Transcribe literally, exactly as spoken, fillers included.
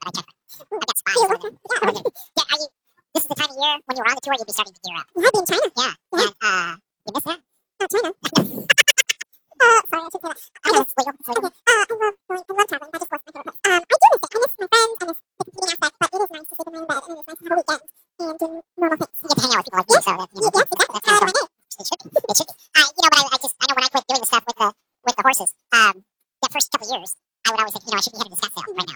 I checked. I've got spies. Over there. Yeah. Okay. Yeah. Are you? This is the time of year when you were on the tour, you'd be starting to gear up. You had me in China. Yeah. Yeah. And uh, you missed that. Oh, China. Uh, sorry, I should say that. I know, it's legal. It's legal. Okay. Uh, I love, going, I love traveling. That just wasn't my favorite place. Um, I do miss it. I miss my friends. I miss the competing aspect, but it is nice to sleep in my own bed, and it is nice to have a weekend and do normal things. You get to hang out with people like me, so that, you know, yes, exactly. That's kind of cool. It should be. It should be. Uh, you know, but I, I just, I know when I quit doing the stuff with the, with the horses, um, that first couple of years, I would always think, you know, I should be heading to Scottsdale right now.